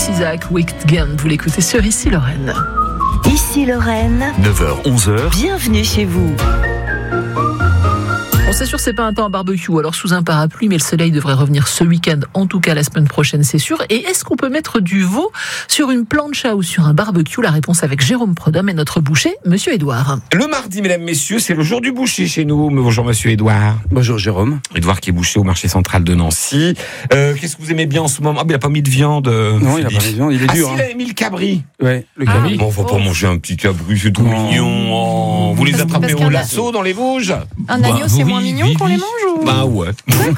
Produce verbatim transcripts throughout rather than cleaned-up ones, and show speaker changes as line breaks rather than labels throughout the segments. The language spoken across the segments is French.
Isaac Weekend, vous l'écoutez sur Ici Lorraine.
Ici Lorraine,
neuf heures onze heures.
Bienvenue chez vous.
Bon, c'est sûr, c'est pas un temps à barbecue, alors sous un parapluie, mais le soleil devrait revenir ce week-end, en tout cas la semaine prochaine, c'est sûr. Et est-ce qu'on peut mettre du veau sur une plancha ou sur un barbecue? La réponse avec Jérôme Prodhomme et notre boucher, Monsieur Édouard.
Le mardi, mesdames, messieurs, c'est le jour du boucher chez nous. Bonjour, Monsieur Édouard.
Bonjour, Jérôme.
Édouard qui est boucher au marché central de Nancy. Euh, qu'est-ce que vous aimez bien en ce moment? Ah, mais il n'a pas mis de viande.
Non, il n'a pas mis de viande, il est
ah,
dur.
Ah,
hein.
si, il a mis le cabri.
Ouais, le
Ah,
cabri.
Bon, on va pas manger un petit cabri, c'est tout
Non.
mignon. Oh, vous les
Parce-
attrapez
parce
au
qu'un-
lasso dans les Vosges?
Un agneau,
Bah,
c'est
oui,
moins mignon
oui,
qu'on
oui.
les mange ou...
Bah ouais.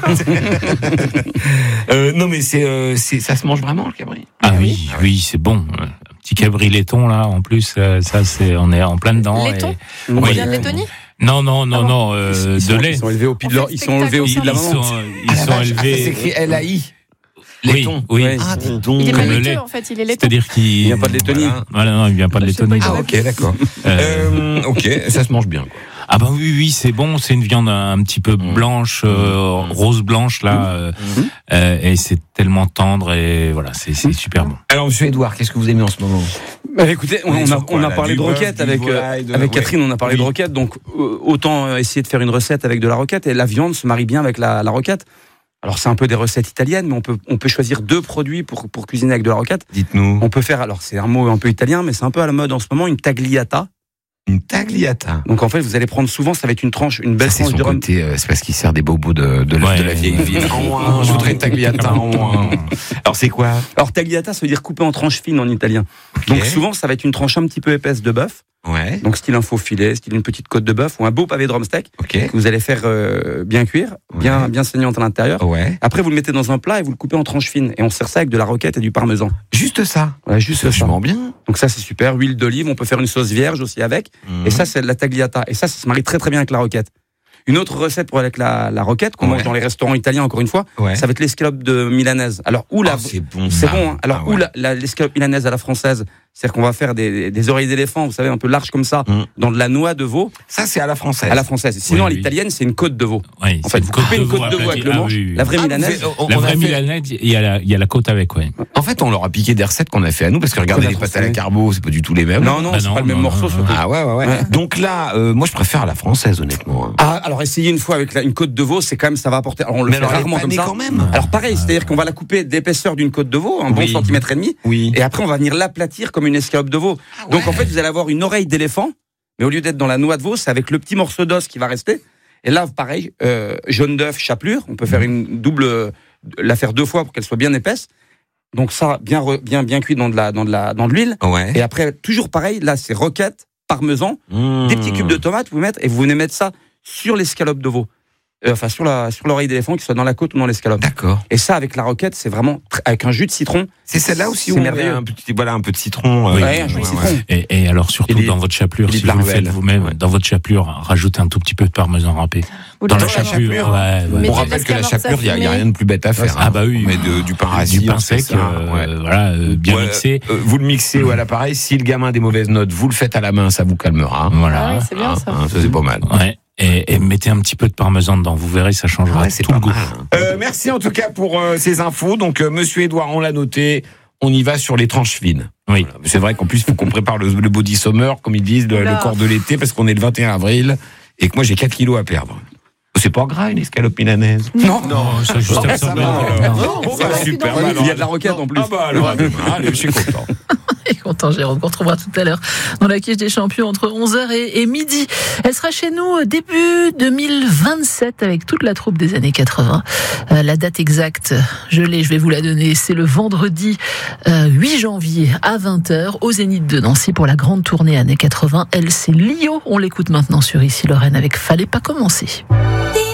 euh, non, mais c'est, euh, c'est, ça se mange vraiment, le cabri?
Ah oui, oui, c'est bon. Un petit cabri laiton là, en plus, euh, ça c'est, on est en plein dedans.
Laiton
et-
On
Oui.
vient de Lettonie?
Non, non, non,
Ah bon
non, euh,
Ils sont,
de lait.
ils sont élevés au pied de leur, ils sont
On fait
élevés au pied de la
Ils
maman.
sont, ils
Ah, la
sont
vache, ah,
élevés.
c'est écrit L A I.
Oui,
Laiton.
oui.
Ouais.
Ah, dis donc.
Il est
Comme
pas
le
laiteux
lait.
en fait, il est laiton.
C'est-à-dire qu'il
Il vient pas de Lettonie.
Voilà.
Voilà, non, il vient pas de
Je sais
Lettonie.
pas,
Ah, ok, d'accord.
Euh,
Euh, ok, ça se mange bien, quoi.
Ah bah oui, oui, c'est bon. C'est une viande un petit peu
Mmh.
blanche, euh,
Mmh.
rose blanche là, euh,
Mmh.
euh, et c'est tellement tendre et voilà, c'est, c'est super bon.
Alors, Monsieur Édouard, qu'est-ce que vous aimez en ce moment?
Bah, écoutez, on,
On est
on
sur
a,
quoi,
on a
là,
parlé
du
de
bœuf,
roquette
du
avec, euh,
volaille, de-
avec
ouais.
Catherine, on a parlé
Oui.
de roquette, donc euh, autant euh, essayer de faire une recette avec de la roquette, et la viande se marie bien avec la, la roquette. Alors c'est un peu des recettes italiennes, mais on peut, on peut choisir deux produits pour, pour cuisiner avec de la roquette.
Dites-nous.
On peut faire, alors c'est un mot un peu italien, mais c'est un peu à la mode en ce moment, une tagliata.
Une tagliata.
Donc en fait, vous allez prendre souvent, ça va être une tranche, une belle
Ça, c'est
tranche
son
de rhum.
côté, euh, c'est parce qu'il sert des bobos de, de, la,
Ouais.
de la vieille ville. En moins, je voudrais une tagliata en moins. Alors, c'est quoi?
Alors tagliata, ça veut dire couper en tranches fines en italien.
Ok.
Donc souvent, ça va être une tranche un petit peu épaisse de bœuf.
Ouais.
Donc style un faux filet, style une petite côte de bœuf ou un beau pavé de drumstick
Ok.
que vous allez faire euh, bien cuire, bien
Ouais.
bien saignante à l'intérieur.
Ouais.
Après, vous le mettez dans un plat et vous le coupez en tranches fines. Et on sert ça avec de la roquette et du parmesan.
Juste ça.
Voilà, juste
C'est
ça.
vachement bien.
Donc ça, c'est super. Huile d'olive, on peut faire une sauce vierge aussi avec.
Mhm.
Et ça, c'est de la tagliata. Et ça, ça se marie très très bien avec la roquette. Une autre recette pour avec la, la roquette qu'on
Ouais.
mange dans les restaurants italiens, encore une fois,
Ouais.
ça va être l'escalope de milanaise. Alors, où la,
Oh, c'est bon.
c'est
ça.
bon. Hein. Alors,
Ah ouais.
où la, la- l'escalope milanaise à la française, c'est-à-dire qu'on va faire des, des oreilles d'éléphant, vous savez, un peu larges comme ça,
Mhm.
dans de la noix de veau
Ça, c'est à la française.
à la française. Sinon,
Oui,
à
oui.
l'italienne, c'est une côte de veau.
Oui,
En
c'est
fait, vous coupez une côte de veau
aplatie.
avec le
Ah
manche.
oui, oui.
La vraie
Ah, vous
milanaise.
faites- on-
La
on a
vraie
fait-
milanaise, il y a la, il y a la côte avec, ouais.
En fait, on leur a piqué des recettes qu'on a fait à nous, parce que regardez
Qu'on a
les pâtes à la
transformées.
carbo, c'est pas du tout les mêmes.
Non, non,
Bah
c'est
non,
pas le même
non,
morceau.
non,
surtout.
Ah ouais, ouais, ouais.
Ouais.
Donc là, euh, moi, je préfère la française, honnêtement. hein.
Ah, alors essayez une fois avec la- une côte de veau, c'est quand même, ça va apporter. Alors on le
Mais
fait
alors, elle est
rarement comme
panée
ça.
quand même.
Alors pareil, c'est-à-dire qu'on va la couper d'épaisseur d'une côte de veau, un bon
Oui.
centimètre et demi,
Oui.
et après on va venir l'aplatir comme une escalope de veau.
Ah
Donc
ouais.
en fait, vous allez avoir une oreille d'éléphant, mais au lieu d'être dans la noix de veau, c'est avec le petit morceau d'os qui va rester. Et là, pareil, euh, jaune d'œuf, chapelure, on peut faire une double, euh, la faire deux fois pour qu'elle soit bien épaisse. Donc ça, bien, re- bien, bien cuit dans de la, dans de la, dans de l'huile.
Ouais.
Et après, toujours pareil, là c'est roquette, parmesan,
Mmh.
des petits cubes de tomates, vous mettez, et vous venez mettre ça sur l'escalope de veau. Euh, enfin, sur la, sur l'oreille d'éléphant, qui soit dans la côte ou dans l'escalope.
D'accord.
Et ça, avec la roquette, c'est vraiment, tr- avec un jus de citron.
C'est celle-là aussi
C'est
où on met
merveilleux.
un petit, voilà, un peu de citron. euh,
Oui.
Ouais, un jus de citron.
Et, et alors surtout
Et les-
dans votre chapelure,
et les
si vous le
Blaruel.
faites vous-même,
Ouais.
dans votre chapelure, rajoutez un tout petit peu de parmesan râpé.
Ou
Dans
de
la
la
chapelure,
chapelure.
ouais, ouais.
Mais
On
du
rappelle que la
escalope
chapelure, il n'y a,
affiné.
rien de plus bête à faire.
Ah bah oui.
On met de- du pain rassis.
Du pain
on fait
sec,
ça,
euh,
ouais.
voilà, euh, bien
Ouais,
mixé.
euh, vous le mixez ou à l'appareil. Si le gamin a des mauvaises notes, vous le faites à la main, ça vous calmera.
Voilà.
Ah ouais, c'est bien, ça.
Hein, ça, c'est pas mal.
Ouais. Et, et mettez un petit peu de parmesan dedans, vous verrez, ça changera
Ouais, c'est
tout
pas
le goût.
mal. hein. Euh, merci en tout cas pour euh, ces infos. Donc, euh, Monsieur Édouard, on l'a noté. On y va sur les tranches fines.
Oui.
Voilà. C'est vrai qu'en plus, il faut qu'on prépare le, le body summer, comme ils disent, le,
Oula.
le corps de l'été, parce qu'on est le vingt et un avril et que moi, j'ai quatre kilos à perdre. C'est pas gras, une escalope milanaise.
Non,
Non, ça juste
ça
absorbé.
va, alors.
Non.
Bon, bah, super.
Ouais,
bah,
il y a de la roquette en plus.
Ah bah alors, à demain. Allez, je suis content.
Et content, Jérôme, qu'on retrouvera tout à l'heure dans la quiche des champions entre onze heures et, et midi. Elle sera chez nous début deux mille vingt-sept avec toute la troupe des années quatre-vingts. Euh, la date exacte, je l'ai, je vais vous la donner. C'est le vendredi euh, huit janvier à vingt heures au Zénith de Nancy pour la grande tournée années quatre-vingts. Elle, c'est Lio. On l'écoute maintenant sur Ici Lorraine avec Fallait pas commencer.